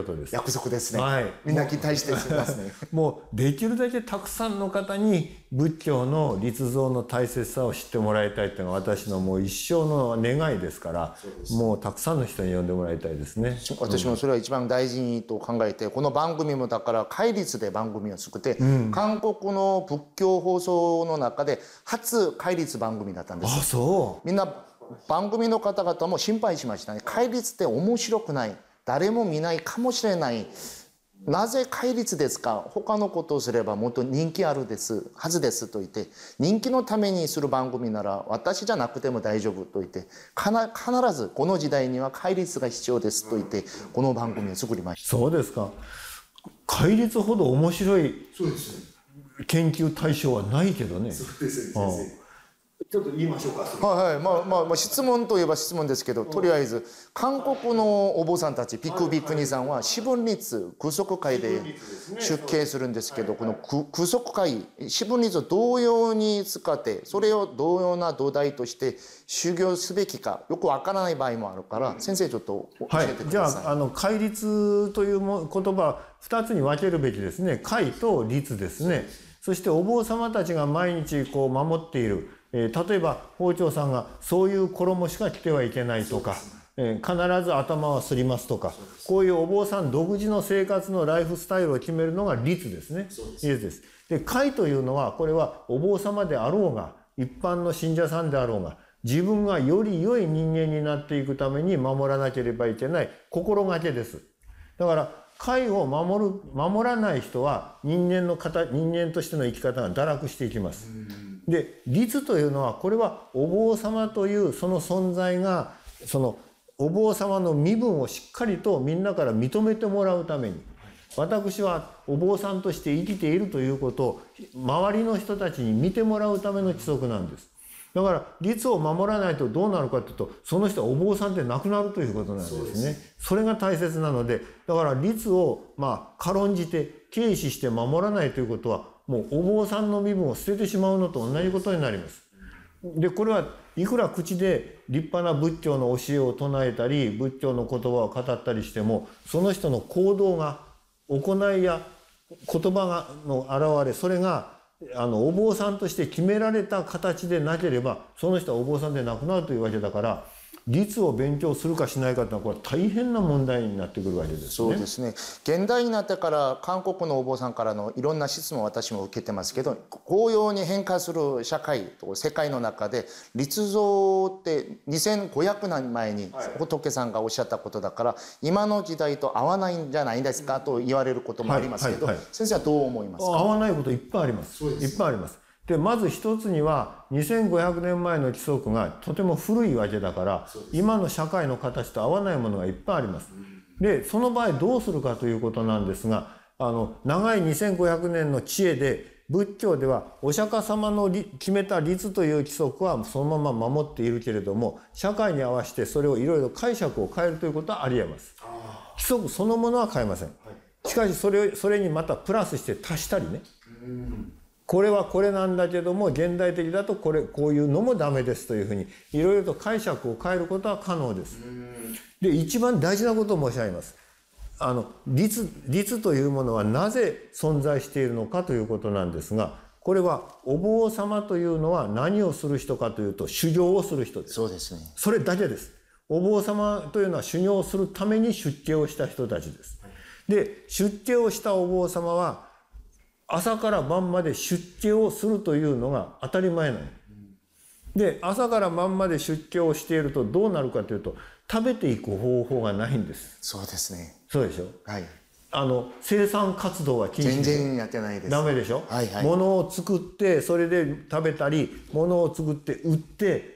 ことです。 約束ですね。 はい。 みんな期待してすみませんね。 もうできるだけたくさんの方に仏教の立像の大切さを知ってもらいたいというのが私のもう一生の願いですから、もうたくさんの人に呼んでもらいたいですね。 私もそれは一番大事にと考えて、この番組もだから戒律で番組を作って、韓国の仏教放送の中で初戒律番組だったんです。 あ、そう。 みんな番組の方々も心配しましたね。戒律って面白くない。誰も見ないかもしれない。なぜ戒律ですか。他のことをすればもっと人気あるですはずですと言って、人気のためにする番組なら私じゃなくても大丈夫と言って、必ずこの時代には戒律が必要ですと言ってこの番組を作りました。 そうですか。戒律ほど面白い研究対象はないけどね。 そうですね、先生。 ちょっと言いましょうか。 はいはい、まあ質問といえば質問ですけど、とりあえず韓国のお坊さんたちピクビクニさんは四分律空息会で出家するんですけど、この空息会四分律を同様に使ってそれを同様な土台として修行すべきかよくわからない場合もあるから、先生ちょっと教えてください。 じゃあ戒律という言葉2つに分けるべきですね。戒と律ですね。そしてお坊様たちが毎日こう守っている、例えば法長さんがそういう衣しか着てはいけないとか、必ず頭はすりますとか、こういうお坊さん独自の生活のライフスタイルを決めるのが律ですね。律です。で、戒というのはこれはお坊様であろうが一般の信者さんであろうが、自分がより良い人間になっていくために守らなければいけない心がけです。だから戒を守らない人は人間としての生き方が堕落していきます。で、律というのはこれはお坊様というその存在がそのお坊様の身分をしっかりとみんなから認めてもらうために、私はお坊さんとして生きているということを周りの人たちに見てもらうための規則なんです。だから律を守らないとどうなるかというと、その人はお坊さんでなくなるということなんですね。それが大切なので、だから律を軽んじて軽視して守らないということは、もうお坊さんの身分を捨ててしまうのと同じことになります。で、これはいくら口で立派な仏教の教えを唱えたり仏教の言葉を語ったりしても、その人の行動が、行いや言葉の現れ、それがお坊さんとして決められた形でなければ、その人はお坊さんでなくなるというわけだから、律を勉強するかしないかというのはこれ大変な問題になってくるわけですね。 そうですね。現代になってから韓国のお坊さんからのいろんな質問を私も受けてますけど、紅葉に変化する社会と世界の中で律像って2500年前に仏さんがおっしゃったことだから、今の時代と合わないんじゃないですかと言われることもありますけど、先生はどう思いますか？ 合わないこといっぱいあります。いっぱいあります。で、まず一つには2500年前の規則がとても古いわけだから、今の社会の形と合わないものがいっぱいあります。で、その場合どうするかということなんですが、長い2500年の知恵で仏教ではお釈迦様の決めた律という規則はそのまま守っているけれども、社会に合わせてそれをいろいろ解釈を変えるということはあり得ます。規則そのものは変えません。しかしそれにまたプラスして足したりね。これはこれなんだけども現代的だとこういうのもダメですというふうにいろいろと解釈を変えることは可能です。で、一番大事なことを申し上げます。律というものはなぜ存在しているのかということなんですが、これはお坊様というのは何をする人かというと修行をする人です。 そうですね。 それだけです。お坊様というのは修行をするために出家をした人たちです。で、出家をしたお坊様は朝から晩まで出家をするというのが当たり前なの。で、朝から晩まで出家をしているとどうなるかというと、食べていく方法がないんです。 そうですね。 そうでしょ。 はい。 生産活動は禁止で全然やってないです。 ダメでしょ。 はいはい。 物を作ってそれで食べたり、物を作って売って、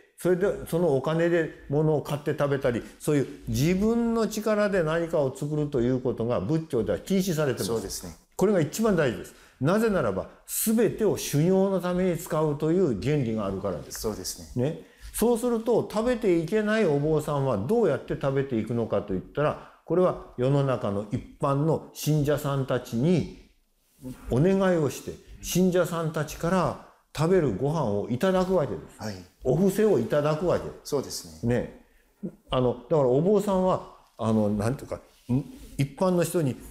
それでそのお金で物を買って食べたり、そういう自分の力で何かを作るということが仏教では禁止されています。 そうですね。 これが一番大事です。なぜならば全てを修行のために使うという原理があるからです。 そうですね。 ね。そうすると食べていけないお坊さんはどうやって食べていくのかといったら、これは世の中の一般の信者さんたちにお願いをして、信者さんたちから食べるご飯をいただくわけです。 はい。 お布施をいただくわけです。 そうですね。 ね。だからお坊さんはなんていうか、 一般の人に